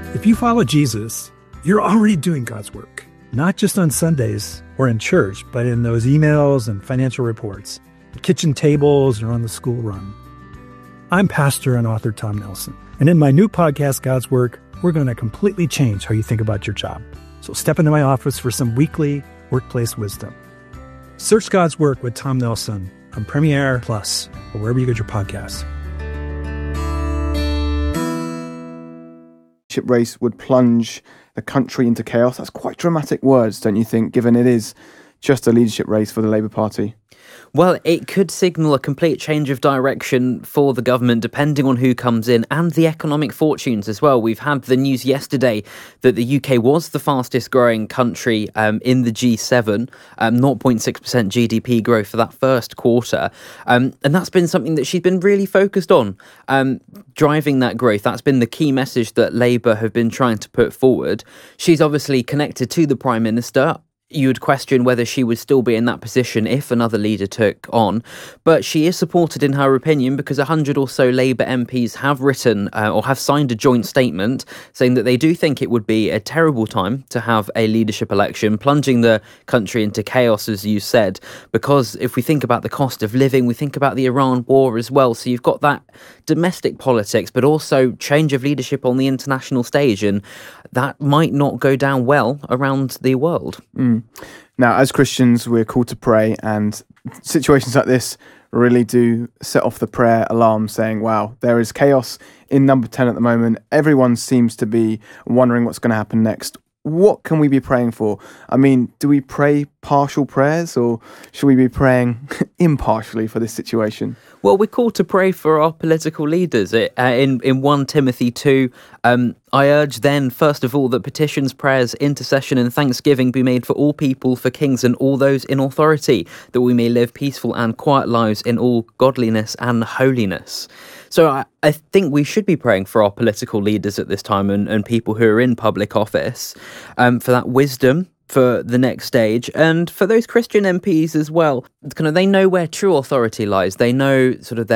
If you follow Jesus, you're already doing God's work, not just on Sundays or in church, but in those emails and financial reports, the kitchen tables, or on the school run. I'm pastor and author Tom Nelson, and in my new podcast, God's Work, we're going to completely change how you think about your job. So step into my office for some weekly workplace wisdom. Search God's Work with Tom Nelson on Premiere Plus or wherever you get your podcasts. Race would plunge the country into chaos. That's quite dramatic words, don't you think, given it is just a leadership race for the Labour Party? Well, it could signal a complete change of direction for the government, depending on who comes in, and the economic fortunes as well. We've had the news yesterday that the UK was the fastest growing country in the G7, 0.6% GDP growth for that first quarter. And that's been something that she's been really focused on, driving that growth. That's been the key message that Labour have been trying to put forward. She's obviously connected to the Prime Minister. You would question whether she would still be in that position if another leader took on. But she is supported in her opinion because 100 or so Labour MPs have written or have signed a joint statement saying that they do think it would be a terrible time to have a leadership election, plunging the country into chaos, as you said, because if we think about the cost of living, we think about the Iran war as well. So you've got that domestic politics, but also change of leadership on the international stage. And that might not go down well around the world. Now, as Christians, we're called to pray, and situations like this really do set off the prayer alarm saying, wow, there is chaos in Number 10 at the moment. Everyone seems to be wondering what's going to happen next. What can we be praying for? I mean, do we pray partial prayers, or should we be praying impartially for this situation? Well, we're called to pray for our political leaders. In 1 Timothy 2, I urge then, first of all, that petitions, prayers, intercession and thanksgiving be made for all people, for kings and all those in authority, that we may live peaceful and quiet lives in all godliness and holiness. So I think we should be praying for our political leaders at this time and people who are in public office for that wisdom for the next stage, and for those Christian MPs as well. Kind of, they know where true authority lies. They know sort of